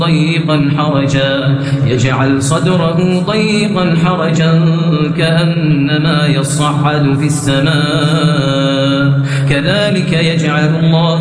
يجعل صدره ضيقا حرجا كأنما يصعد في السماء كذلك يجعل الله